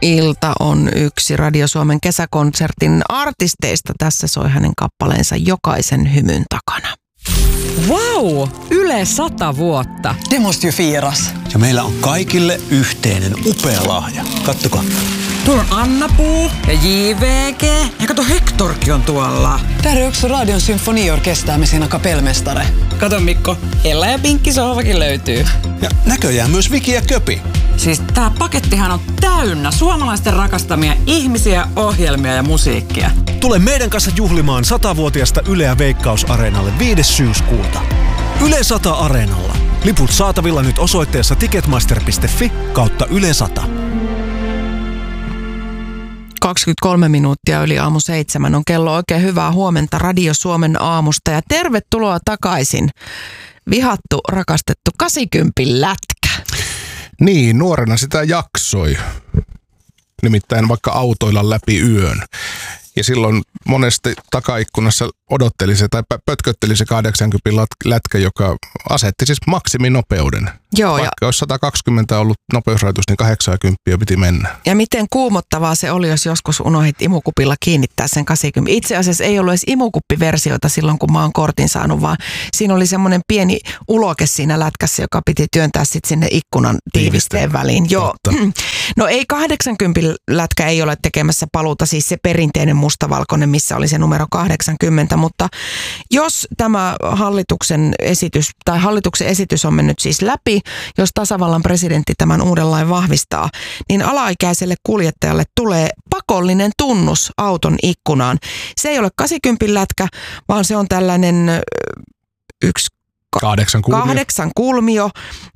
ilta on yksi Radio Suomen kesäkonsertin artisteista. Tässä soi hänen kappaleensa Jokaisen hymyn takana. Wow! Yle 100 vuotta. Det måste ju firas. Ja meillä on kaikille yhteinen upea lahja. Kattokaa. Tuolla on Anna-Puu ja JVG. Ja kato, Hektorkin on tuolla. Där är också Radion symfoniorkester med sina kapellmästare. Kato Mikko, Ella ja Pinkki sohvakin löytyy. Ja näköjään myös Viki ja Köpi. Siis tää pakettihan on täynnä suomalaisten rakastamia ihmisiä, ohjelmia ja musiikkia. Tule meidän kanssa juhlimaan 100-vuotiasta Yleä Veikkaus-areenalle 5. syyskuuta. Yle 100 Areenalla. Liput saatavilla nyt osoitteessa ticketmaster.fi/Yle 100. 23 minuuttia yli aamu 7 on kello. Oikein hyvää huomenta Radio Suomen aamusta ja tervetuloa takaisin. Vihattu, rakastettu 80 lätkä. Niin, nuorena sitä jaksoi. Nimittäin vaikka autoilla läpi yön. Ja silloin monesti takaikkunassa odotteli se tai pötkötteli se 80 lätkä, joka asetti siis maksiminopeuden. Joo, vaikka olisi 120 ollut nopeusrajoitus, niin 80 piti mennä. Ja miten kuumottavaa se oli, jos joskus unohdit imukupilla kiinnittää sen 80. Itse asiassa ei ollut edes imukuppiversioita silloin, kun mä oon kortin saanut, vaan siinä oli semmoinen pieni uloke siinä lätkässä, joka piti työntää sitten sinne ikkunan tiivisteen väliin. Joo. No ei 80 lätkä ei ole tekemässä paluuta, siis se perinteinen mustavalkoinen, missä oli se numero 80, mutta jos tämä hallituksen esitys on mennyt siis läpi, jos tasavallan presidentti tämän uuden lain vahvistaa, niin alaikäiselle kuljettajalle tulee pakollinen tunnus auton ikkunaan. Se ei ole 80 lätkä, vaan se on tällainen 8 kulmio.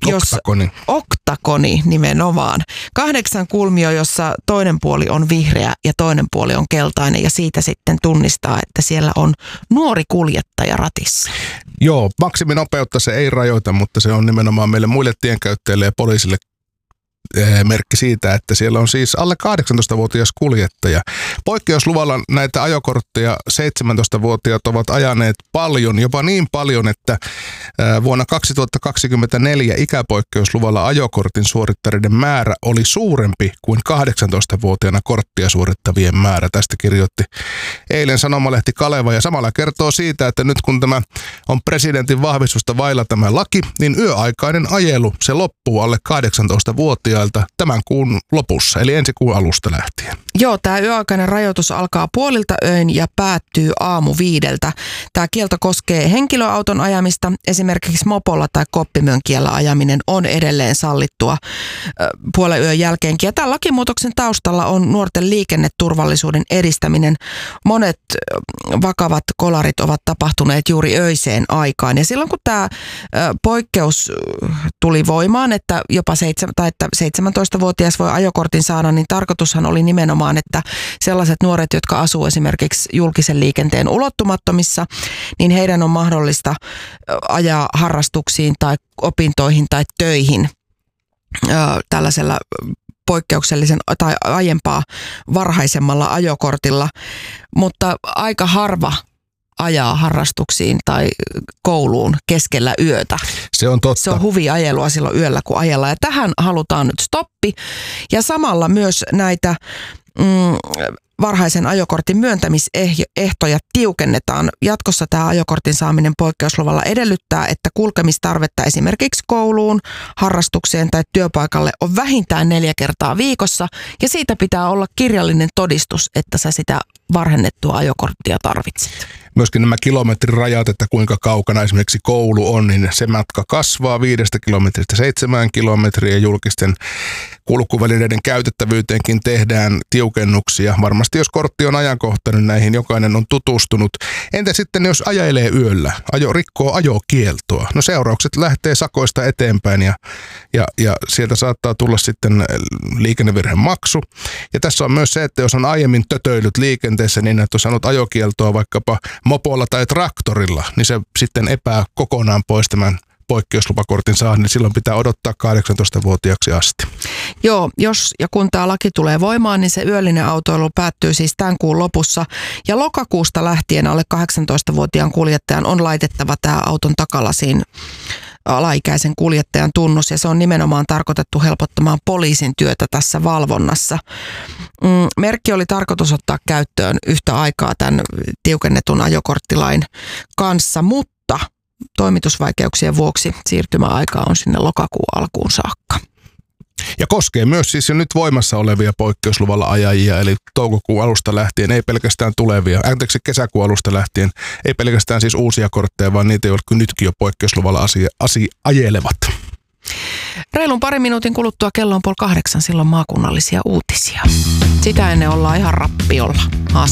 Oktakoni nimenomaan. 8 kulmio, jossa toinen puoli on vihreä ja toinen puoli on keltainen ja siitä sitten tunnistaa, että siellä on nuori kuljettaja ratissa. Joo, maksiminopeutta se ei rajoita, mutta se on nimenomaan meille muille tienkäyttäjille ja poliisille merkki siitä, että siellä on siis alle 18-vuotias kuljettaja. Poikkeusluvalla näitä ajokortteja 17-vuotiaat ovat ajaneet paljon, jopa niin paljon, että vuonna 2024 ikäpoikkeusluvalla ajokortin suorittaneiden määrä oli suurempi kuin 18-vuotiaana korttia suorittavien määrä. Tästä kirjoitti eilen sanomalehti Kaleva ja samalla kertoo siitä, että nyt kun tämä on presidentin vahvistusta vailla tämä laki, niin yöaikainen ajelu se loppuu alle 18-vuotiailta tämän kuun lopussa, eli ensi kuun alusta lähtien. Joo, tämä yöaikainen rajoitus alkaa puolilta öin ja päättyy aamu 5. Tämä kielto koskee henkilöauton ajamista, esimerkiksi mopolla tai koppimönkiellä ajaminen on edelleen sallittua puolen yön jälkeenkin. Ja tämän lakimuutoksen taustalla on nuorten liikenneturvallisuuden edistäminen. Monet vakavat kolarit ovat tapahtuneet juuri öiseen aikaan. Ja silloin kun tämä poikkeus tuli voimaan, että jopa 17-vuotias voi ajokortin saada, niin tarkoitushan oli nimenomaan, että sellaiset nuoret, jotka asuu esimerkiksi julkisen liikenteen ulottumattomissa, niin heidän on mahdollista ajaa harrastuksiin tai opintoihin tai töihin tällaisella poikkeuksellisen tai aiempaa varhaisemmalla ajokortilla, mutta aika harva ajaa harrastuksiin tai kouluun keskellä yötä. Se on totta. Se on huviajelua silloin yöllä, kun ajellaan. Ja tähän halutaan nyt stoppi. Ja samalla myös näitä varhaisen ajokortin myöntämisehtoja tiukennetaan. Jatkossa tämä ajokortin saaminen poikkeusluvalla edellyttää, että kulkemistarvetta esimerkiksi kouluun, harrastukseen tai työpaikalle on vähintään 4 kertaa viikossa. Ja siitä pitää olla kirjallinen todistus, että sä sitä varhennettua ajokorttia tarvitset. Myöskin nämä kilometrirajat, että kuinka kaukana esimerkiksi koulu on, niin se matka kasvaa 5 kilometristä 7 kilometriä. Julkisten kulkuvälineiden käytettävyyteenkin tehdään tiukennuksia. Varmasti jos kortti on ajankohtainen, näihin jokainen on tutustunut. Entä sitten jos ajelee yöllä, rikkoo ajokieltoa? No seuraukset lähtee sakoista eteenpäin ja sieltä saattaa tulla sitten liikennevirhemaksu. Ja tässä on myös se, että jos on aiemmin tötöillyt liikenteessä niin, että on saanut ajokieltoa vaikkapa mopolla tai traktorilla, niin se sitten epää kokonaan pois tämän poikkeuslupakortin saannin, niin silloin pitää odottaa 18-vuotiaaksi asti. Joo, jos ja kun tämä laki tulee voimaan, niin se yöllinen autoilu päättyy siis tämän kuun lopussa. Ja lokakuusta lähtien alle 18-vuotiaan kuljettajan on laitettava tämä auton takalasiin alaikäisen kuljettajan tunnus ja se on nimenomaan tarkoitettu helpottamaan poliisin työtä tässä valvonnassa. Merkki oli tarkoitus ottaa käyttöön yhtä aikaa tämän tiukennetun ajokorttilain kanssa, mutta toimitusvaikeuksien vuoksi siirtymäaika on sinne lokakuun alkuun saakka. Ja koskee myös siis jo nyt voimassa olevia poikkeusluvalla ajajia, eli toukokuun alusta lähtien, ei pelkästään kesäkuun alusta lähtien, ei pelkästään siis uusia kortteja, vaan niitä, jotka nytkin jo poikkeusluvalla ajelevat. Reilun parin minuutin kuluttua kello on 7:30, silloin maakunnallisia uutisia. Sitä ennen ollaan ihan rappiolla.